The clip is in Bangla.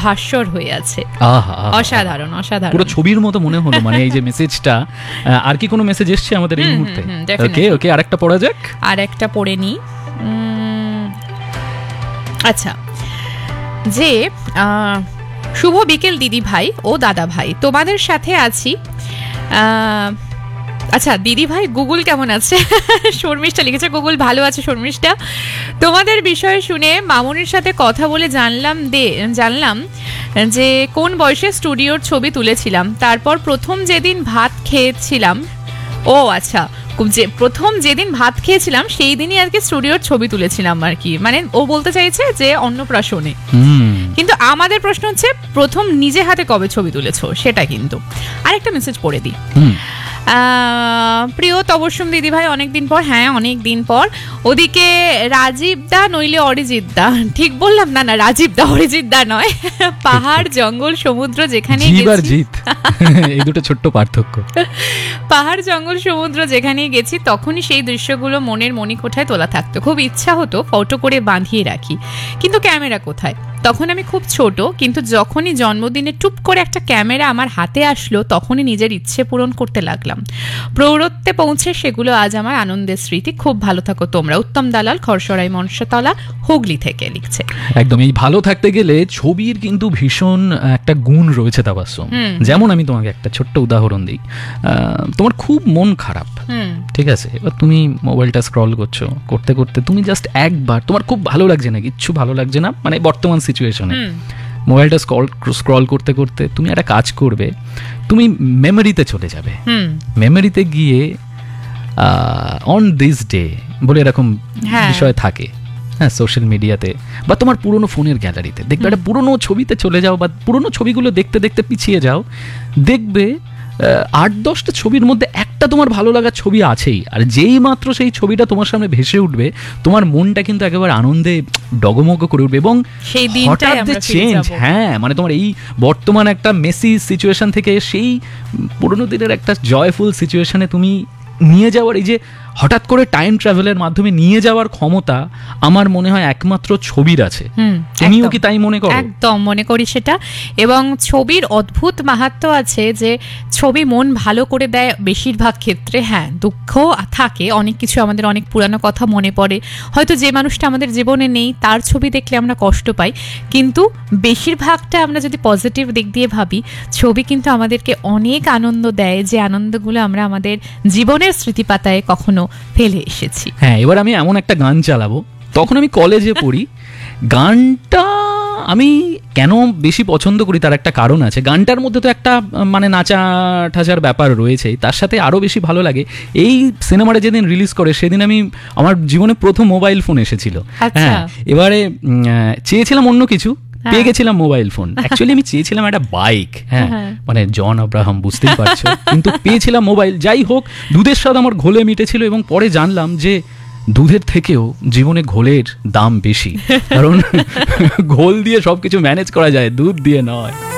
ভাস্বর হয়ে আছে। অসাধারণ অসাধারণ, পুরো ছবির মতো মনে হলো। মানে এই যে মেসেজটা, আর কি কোনো মেসেজ এসছে আমাদের এই মুহূর্তে? ওকে ওকে, আরেকটা পড়া যাক। আরেকটা পড়ে নি। আচ্ছা, যে শুভ বিকেল দিদি ভাই ও দাদা ভাই, তোমাদের সাথে আছি। আচ্ছা দিদি ভাই, গুগল কেমন আছে? শর্মিষ্ঠা লিখেছে গুগল ভালো আছে শর্মিষ্ঠা। তোমাদের বিষয়ে শুনে মামুনির সাথে কথা বলে জানলাম যে কোন বয়সে স্টুডিওর ছবি তুলেছিলাম। তারপর প্রথম যেদিন ভাত খেয়েছিলাম, ও আচ্ছা, প্রথম যেদিন ভাত খেয়েছিলাম সেই দিনই আর কি স্টুডিওর ছবি তুলেছিলাম আর কি। মানে ও বলতে চাইছে যে অন্নপ্রাশনে। কিন্তু আমাদের প্রশ্ন হচ্ছে প্রথম নিজে হাতে কবে ছবি তুলেছো সেটা। কিন্তু আরেকটা মেসেজ পড়ে দিই। প্রিয় তবসুম দিদি ভাই, অনেকদিন পর। হ্যাঁ অনেকদিন পর। ওদিকে রাজীব দা নইলে অরিজিৎ দা, ঠিক বললাম? না না, রাজীব দা অরিজিৎ দা নয়। পাহাড় জঙ্গল সমুদ্র যেখানে এই দুটো ছোট্ট পার্থক্য। পাহাড় জঙ্গল সমুদ্র যেখানেই গেছি তখনই সেই দৃশ্যগুলো মনের মণিকোঠায় তোলা থাকতো। খুব ইচ্ছা হতো ফটো করে বাঁধিয়ে রাখি, কিন্তু ক্যামেরা কোথায়? তখন আমি খুব ছোট, কিন্তু যখনই জন্মদিনে টুপ করে একটা ক্যামেরা আমার হাতে আসলো তখনই নিজের ইচ্ছে পূরণ করতে লাগলাম। প্রৌঢ়ত্বে পৌঁছে সেগুলো আজ আমার আনন্দের স্মৃতি। খুব ভালো থাকো তোমরা। উত্তম দালাল, খরসরাই মনসাতলা, হুগলি থেকে লিখছে। একদম, এই ভালো থাকতে গেলে ছবির কিন্তু ভীষণ একটা গুণ রয়েছে তাবাসসুম। যেমন আমি তোমাকে একটা ছোট্ট উদাহরণ দিই। তোমার খুব মন খারাপ, ঠিক আছে, এবার তুমি মোবাইলটা স্ক্রল করছো, করতে করতে তুমি জাস্ট একবার, তোমার খুব ভালো লাগছে না, কিচ্ছু ভালো লাগছে না, মানে বর্তমান সিচুয়েশনে মোবাইলটা স্ক্রল করতে করতে তুমি একটা কাজ করবে, তুমি মেমোরিতে চলে যাবে। মেমোরিতে গিয়ে অন দিস ডে বলে এরকম বিষয় থাকে, হ্যাঁ, সোশ্যাল মিডিয়াতে বা তোমার পুরোনো ফোনের গ্যালারিতে দেখবে একটা পুরোনো ছবিতে চলে যাও, বা পুরোনো ছবিগুলো দেখতে দেখতে পিছিয়ে যাও, দেখবে 8-10টা ছবির মধ্যে একটা তোমার ভালো লাগার ছবি আছেই। আর যেই মাত্র সেই ছবিটা তোমার সামনে ভেসে উঠবে, তোমার মনটা কিন্তু একেবারে আনন্দে ডগমগ করে উঠবে এবং হঠাৎ যে চেঞ্জ, হ্যাঁ, মানে তোমার এই বর্তমান একটা মেসি সিচুয়েশন থেকে সেই পুরোনো দিনের একটা জয়ফুল সিচুয়েশনে তুমি নিয়ে যাওয়ার, এই যে হঠাৎ করে টাইম ট্রাভেলের মাধ্যমে নিয়ে যাওয়ার ক্ষমতা আমার মনে হয় একমাত্র ছবির আছে। তুমিও কি তাই মনে করো? একদম মনে করি সেটা। এবং ছবির অদ্ভুত মাহাত্ম্য আছে যে ছবি মন ভালো করে দেয় বেশিরভাগ ক্ষেত্রে। হ্যাঁ, দুঃখ থাকে, অনেক কিছু, আমাদের অনেক পুরানো কথা মনে পড়ে, হয়তো যে মানুষটা আমাদের জীবনে নেই তার ছবি দেখলে আমরা কষ্ট পাই, কিন্তু বেশিরভাগটা আমরা যদি পজিটিভ দিক দিয়ে ভাবি, ছবি কিন্তু আমাদেরকে অনেক আনন্দ দেয়, যে আনন্দগুলো আমরা আমাদের জীবনের স্মৃতিপাতায় কখনো ফেলে এসেছি। হ্যাঁ, এবার আমি এমন একটা গান চালাবো, তখন আমি কলেজে পড়ি, গানটা আমি কেন বেশি পছন্দ করি তার একটা কারণ আছে। গানটার মধ্যে তো একটা মানে নাচা ঠাচার ব্যাপার রয়েছে, তার সাথে আরও বেশি ভালো লাগে এই সিনেমাটা যেদিন রিলিজ করে সেদিন আমার জীবনে প্রথম মোবাইল ফোন এসেছিল। হ্যাঁ, এবারে চেয়েছিলাম অন্য কিছু, পেয়ে গেছিলাম মোবাইল ফোন। অ্যাকচুয়ালি আমি চেয়েছিলাম একটা বাইক, হ্যাঁ, মানে জন আব্রাহাম, বুঝতেই পারছো, কিন্তু পেয়েছিলাম মোবাইল। যাই হোক, দুধের স্বাদ আমার ঘোলে মিটেছিল এবং পরে জানলাম যে দুধের থেকেও জীবনে ঘোলের দাম বেশি, কারণ ঘোল দিয়ে সবকিছু ম্যানেজ করা যায়, দুধ দিয়ে নয়।